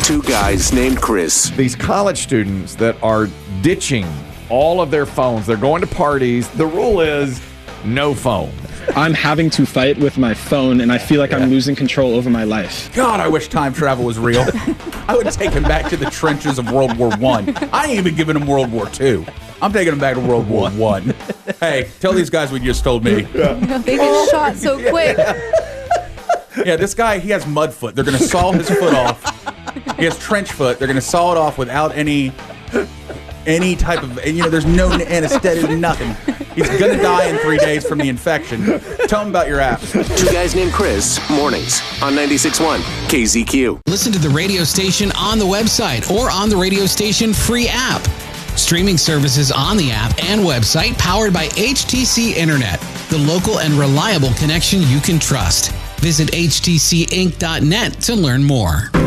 Two Guys Named Chris. These college students that are ditching all of their phones, they're going to parties. The rule is no phone. I'm having to fight with my phone, and I feel like I'm losing control over my life. God, I wish time travel was real. I would take him back to the trenches of World War I. I ain't even giving him World War II. I'm taking him back to World War I. Hey, tell these guys what you just told me. They get shot so quick. Yeah, this guy, he has mud foot. They're going to saw his foot off. He has trench foot. They're going to saw it off without any type of, there's no anesthetic, nothing. He's going to die in 3 days from the infection. Tell him about your app. Two Guys Named Chris, mornings on 96.1 KZQ. Listen to the radio station on the website or on the radio station free app. Streaming services on the app and website powered by HTC Internet, the local and reliable connection you can trust. Visit htcinc.net to learn more.